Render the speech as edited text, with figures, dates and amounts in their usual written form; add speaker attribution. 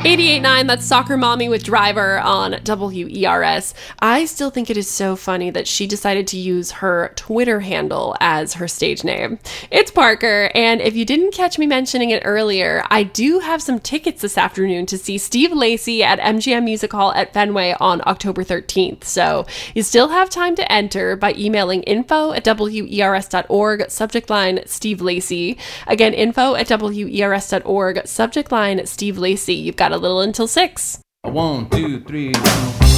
Speaker 1: 88.9, that's Soccer Mommy with Driver on WERS. I still think it is so funny that she decided to use her Twitter handle as her stage name. It's Parker, and if you didn't catch me mentioning it earlier, I do have some tickets this afternoon to see Steve Lacy at MGM Music Hall at Fenway on October 13th. So you still have time to enter by emailing info@wers.org, subject line Steve Lacy. Again, info@wers.org, subject line Steve Lacy. You've got a little until 6.
Speaker 2: 1, 2, 3, 4.